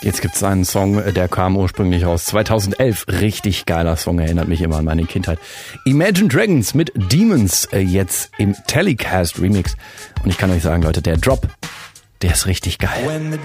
Jetzt gibt's einen Song, der kam ursprünglich aus 2011. Richtig geiler Song, erinnert mich immer an meine Kindheit. Imagine Dragons mit Demons, jetzt im Telecast Remix. Und ich kann euch sagen, Leute, der Drop, der ist richtig geil.